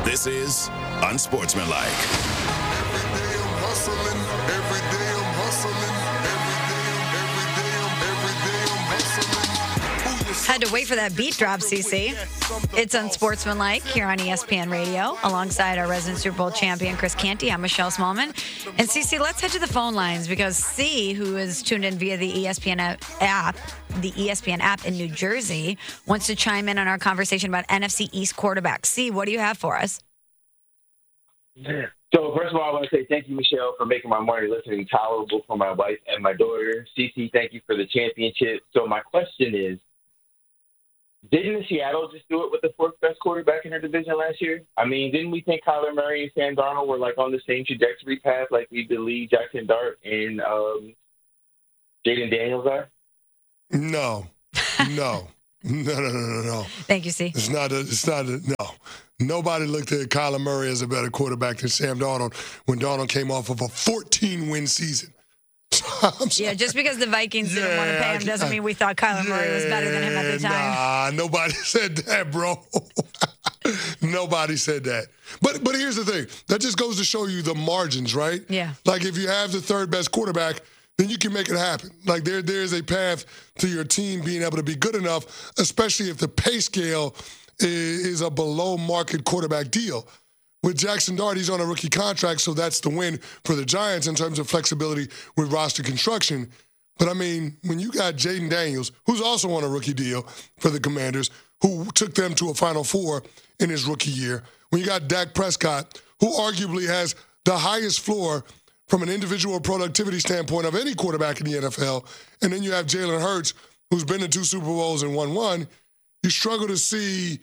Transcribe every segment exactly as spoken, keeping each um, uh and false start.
This is Unsportsmanlike. Every day I'm hustling, every day I'm hustling, every day I'm, every day I'm, every day I'm hustling. Had to wait for that beat drop, C C. It's Unsportsmanlike here on E S P N Radio, alongside our resident Super Bowl champion, Chris Canty. I'm Michelle Smallman. And C C, let's head to the phone lines because C, who is tuned in via the E S P N app, the E S P N app in New Jersey, wants to chime in on our conversation about N F C East quarterbacks. C, what do you have for us? So, first of all, I want to say thank you, Michelle, for making my morning listening tolerable for my wife and my daughter. Cece, thank you for the championship. So, my question is, didn't Seattle just do it with the fourth best quarterback in their division last year? I mean, didn't we think Kyler Murray and Sam Darnold were like on the same trajectory path like we believe Jackson Dart and um, Jaden Daniels are? No, no, no, no, no, no, no. Thank you, C. It's not. A, it's not. A, no. Nobody looked at Kyler Murray as a better quarterback than Sam Darnold when Darnold came off of a fourteen-win season. Yeah, just because the Vikings yeah, didn't want to pay him doesn't mean we thought Kyler yeah, Murray was better than him at the time. Nah, nobody said that, bro. Nobody said that. But but here's the thing. That just goes to show you the margins, right? Yeah. Like if you have the third best quarterback, then you can make it happen. Like there there is a path to your team being able to be good enough, especially if the pay scale is, is a below market quarterback deal. With Jackson Dart, he's on a rookie contract, so that's the win for the Giants in terms of flexibility with roster construction. But, I mean, when you got Jaden Daniels, who's also on a rookie deal for the Commanders, who took them to a Final Four in his rookie year, when you got Dak Prescott, who arguably has the highest floor from an individual productivity standpoint of any quarterback in the N F L, and then you have Jalen Hurts, who's been to two Super Bowls and won one, you struggle to see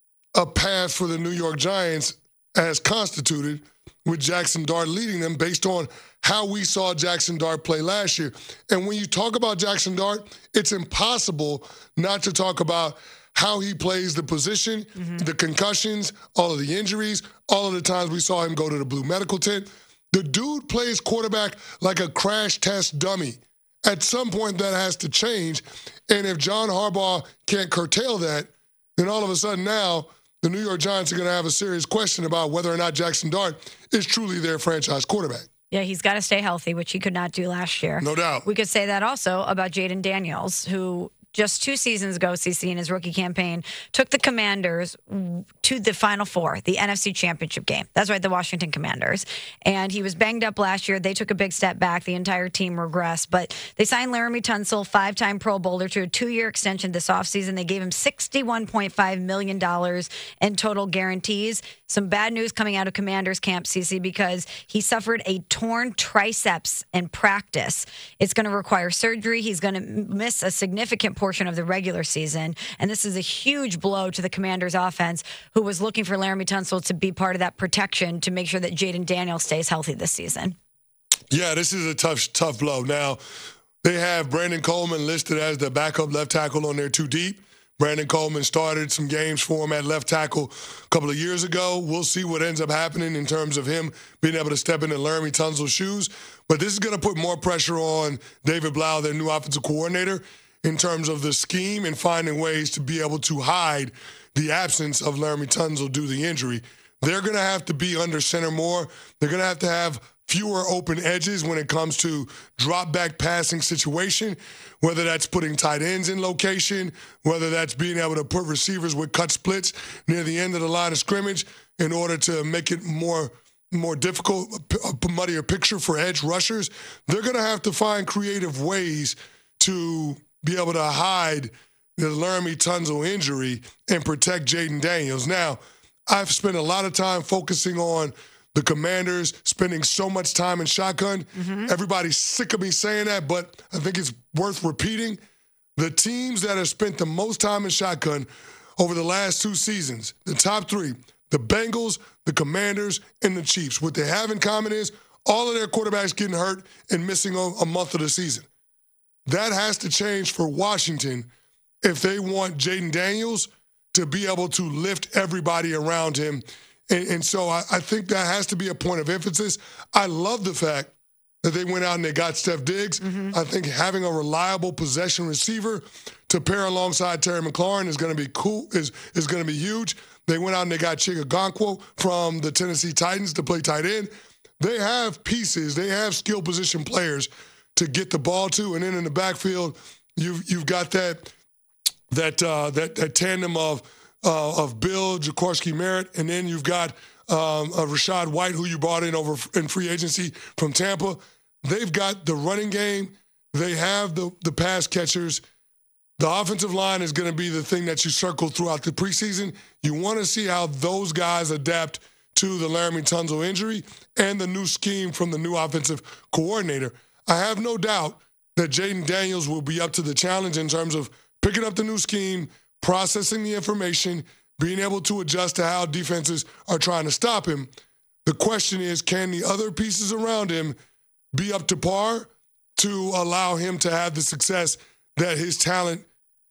a path for the New York Giants as constituted with Jackson Dart leading them based on how we saw Jackson Dart play last year. And when you talk about Jackson Dart, it's impossible not to talk about how he plays the position, mm-hmm. the concussions, all of the injuries, all of the times we saw him go to the blue medical tent. The dude plays quarterback like a crash test dummy. At some point, that has to change. And if John Harbaugh can't curtail that, then all of a sudden now, the New York Giants are going to have a serious question about whether or not Jackson Dart is truly their franchise quarterback. Yeah, he's got to stay healthy, which he could not do last year. No doubt. We could say that also about Jaden Daniels, who just two seasons ago, C C, in his rookie campaign, took the Commanders to the Final Four, the N F C Championship game. That's right, the Washington Commanders. And he was banged up last year. They took a big step back. The entire team regressed. But they signed Laramie Tunsil, five-time Pro Bowler, to a two-year extension this offseason. They gave him sixty-one point five million dollars in total guarantees. Some bad news coming out of Commanders camp, C C, because he suffered a torn triceps in practice. It's going to require surgery. He's going to miss a significant portion of the regular season. And this is a huge blow to the Commanders offense, who was looking for Laramie Tunsil to be part of that protection to make sure that Jaden Daniels stays healthy this season. Yeah, this is a tough, tough blow. Now, they have Brandon Coleman listed as the backup left tackle on their two deep. Brandon Coleman started some games for him at left tackle a couple of years ago. We'll see what ends up happening in terms of him being able to step into Laramie Tunsil's shoes. But this is going to put more pressure on David Blau, their new offensive coordinator, in terms of the scheme and finding ways to be able to hide the absence of Laramie Tunsil due to the injury. They're going to have to be under center more. They're going to have to have fewer open edges when it comes to drop-back passing situation, whether that's putting tight ends in location, whether that's being able to put receivers with cut splits near the end of the line of scrimmage in order to make it more more difficult, a muddier picture for edge rushers. They're going to have to find creative ways to be able to hide the Laramie Tunsil injury and protect Jaden Daniels. Now, I've spent a lot of time focusing on the Commanders spending so much time in shotgun. Mm-hmm. Everybody's sick of me saying that, but I think it's worth repeating. The teams that have spent the most time in shotgun over the last two seasons, the top three, the Bengals, the Commanders, and the Chiefs, what they have in common is all of their quarterbacks getting hurt and missing a month of the season. That has to change for Washington if they want Jaden Daniels to be able to lift everybody around him. And, and so I, I think that has to be a point of emphasis. I love the fact that they went out and they got Steph Diggs. Mm-hmm. I think having a reliable possession receiver to pair alongside Terry McLaurin is going to be cool, is, is going to be huge. They went out and they got Chigagonkwo from the Tennessee Titans to play tight end. They have pieces. They have skill position players to get the ball to. And then in the backfield, you've, you've got that that uh, that, that tandem of uh, of Bill, Jaworski Merritt, and then you've got um, uh, Rashad White, who you brought in over in free agency from Tampa. They've got the running game. They have the, the pass catchers. The offensive line is going to be the thing that you circle throughout the preseason. You want to see how those guys adapt to the Laramie Tunsil injury and the new scheme from the new offensive coordinator. I have no doubt that Jayden Daniels will be up to the challenge in terms of picking up the new scheme, processing the information, being able to adjust to how defenses are trying to stop him. The question is, can the other pieces around him be up to par to allow him to have the success that his talent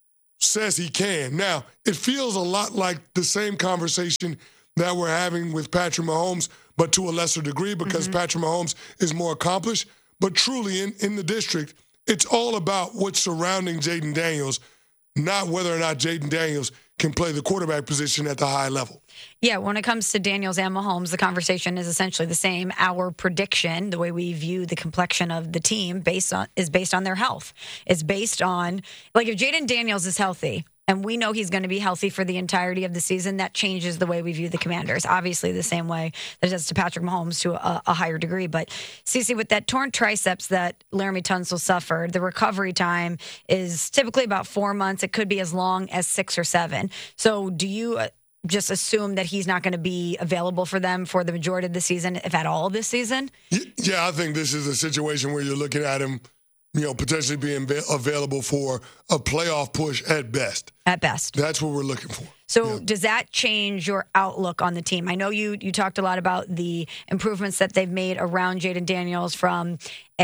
says he can? Now, it feels a lot like the same conversation that we're having with Patrick Mahomes, but to a lesser degree because mm-hmm. Patrick Mahomes is more accomplished. But truly, in, in the district, it's all about what's surrounding Jayden Daniels, not whether or not Jayden Daniels can play the quarterback position at the high level. Yeah, when it comes to Daniels and Mahomes, the conversation is essentially the same. Our prediction, the way we view the complexion of the team, based on is based on their health. It's based on, like, if Jayden Daniels is healthy, and we know he's going to be healthy for the entirety of the season, that changes the way we view the Commanders. Obviously, the same way that it does to Patrick Mahomes to a, a higher degree. But, Cece, with that torn triceps that Laramie Tunsil suffered, the recovery time is typically about four months. It could be as long as six or seven. So do you uh, just assume that he's not going to be available for them for the majority of the season, if at all this season? Yeah, I think this is a situation where you're looking at him, you know, potentially being available for a playoff push at best. At best. That's what we're looking for. So yeah. Does that change your outlook on the team? I know you you talked a lot about the improvements that they've made around Jayden Daniels from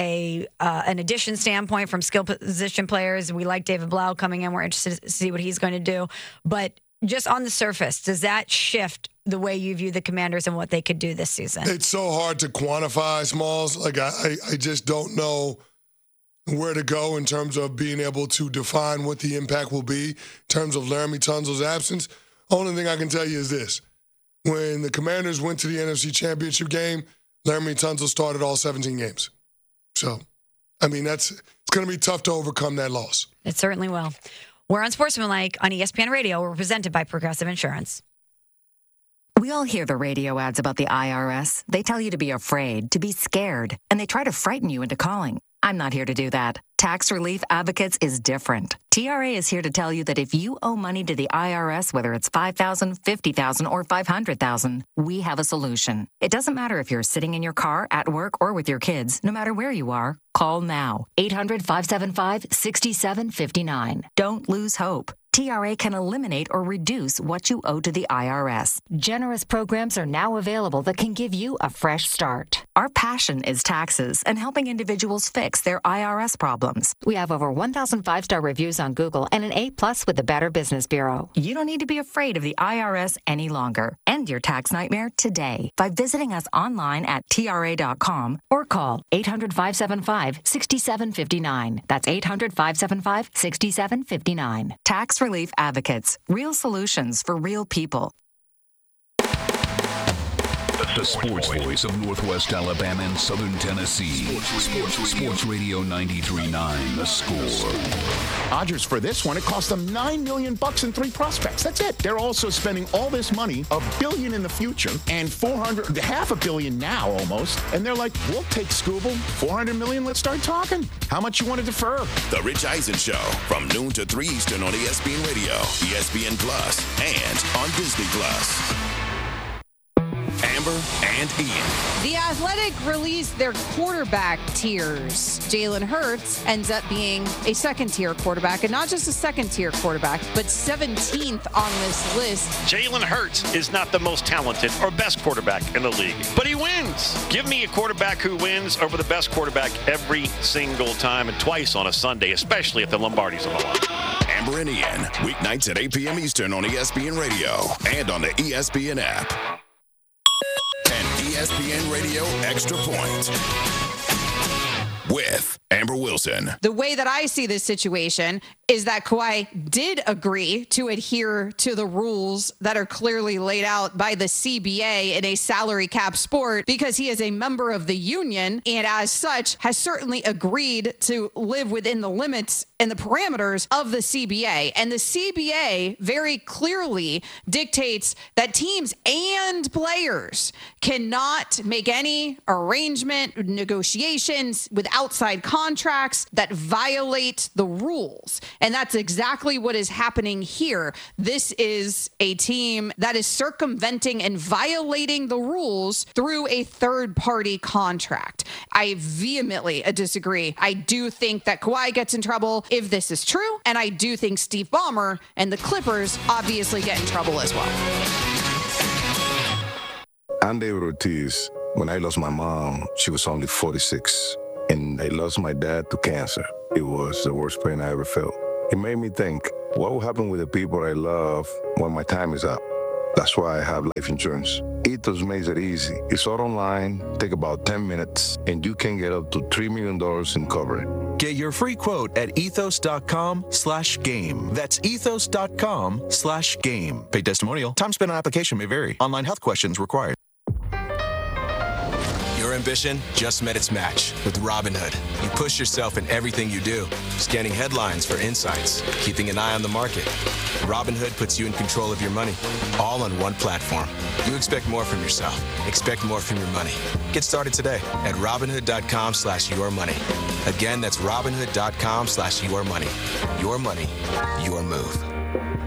a uh, an addition standpoint, from skill position players. We like David Blau coming in. We're interested to see what he's going to do. But just on the surface, does that shift the way you view the Commanders and what they could do this season? It's so hard to quantify, Smalls. Like, I, I, I just don't know where to go in terms of being able to define what the impact will be in terms of Laramie Tunsil's absence. Only thing I can tell you is this. When the Commanders went to the N F C Championship game, Laramie Tunsil started all seventeen games. So, I mean, that's it's going to be tough to overcome that loss. It certainly will. We're on Sportsmanlike on E S P N Radio. We're presented by Progressive Insurance. We all hear the radio ads about the I R S. They tell you to be afraid, to be scared, and they try to frighten you into calling. I'm not here to do that. Tax Relief Advocates is different. T R A is here to tell you that if you owe money to the I R S, whether it's five thousand dollars, fifty thousand dollars, or five hundred thousand dollars, we have a solution. It doesn't matter if you're sitting in your car, at work, or with your kids. No matter where you are, call now. eight hundred, five seven five, six seven five nine. Don't lose hope. T R A can eliminate or reduce what you owe to the I R S. Generous programs are now available that can give you a fresh start. Our passion is taxes and helping individuals fix their I R S problems. We have over one thousand five-star reviews on Google and an A plus with the Better Business Bureau. You don't need to be afraid of the I R S any longer. End your tax nightmare today by visiting us online at T R A dot com or call eight hundred, five seven five, six seven five nine. That's eight hundred, five seven five, six seven five nine. Tax Relief Advocates. Real solutions for real people. The sports voice of Northwest Alabama and Southern Tennessee. Sports, sports, sports Radio ninety-three point nine, The Score. Odgers for this one, it cost them nine million bucks and three prospects. That's it. They're also spending all this money, a billion in the future, and four hundred, half a billion now almost. And they're like, we'll take Scooble, four hundred million. Let's start talking. How much you want to defer? The Rich Eisen Show from noon to three Eastern on E S P N Radio, E S P N Plus, and on Disney Plus. Amber and Ian. The Athletic released their quarterback tiers. Jalen Hurts ends up being a second-tier quarterback, and not just a second-tier quarterback, but seventeenth on this list. Jalen Hurts is not the most talented or best quarterback in the league, but he wins. Give me a quarterback who wins over the best quarterback every single time, and twice on a Sunday, especially if the Lombardi's on the line. Amber and Ian, weeknights at eight p.m. Eastern on E S P N Radio and on the E S P N app. And E S P N Radio Extra Point. with Amber Wilson. The way that I see this situation is that Kawhi did agree to adhere to the rules that are clearly laid out by the C B A in a salary cap sport because he is a member of the union and as such has certainly agreed to live within the limits and the parameters of the C B A. And the C B A very clearly dictates that teams and players cannot make any arrangement, negotiations with outside contracts that violate the rules. And that's exactly what is happening here. This is a team that is circumventing and violating the rules through a third-party contract. I vehemently disagree. I do think that Kawhi gets in trouble if this is true, and I do think Steve Ballmer and the Clippers obviously get in trouble as well. I'm David Ortiz. When I lost my mom, she was only forty-six, and I lost my dad to cancer. It was the worst pain I ever felt. It made me think, what will happen with the people I love when my time is up? That's why I have life insurance. Ethos makes it easy. It's all online, take about ten minutes, and you can get up to three million dollars in coverage. Get your free quote at ethos.com slash game. That's ethos.com slash game. Paid testimonial. Time spent on application may vary. Online health questions required. Your ambition just met its match with Robinhood. You push yourself in everything you do, scanning headlines for insights, keeping an eye on the market. Robinhood puts you in control of your money, all on one platform. You expect more from yourself. Expect more from your money. Get started today at Robinhood.com slash your money. Again, that's Robinhood.com slash your money. Your money, your move.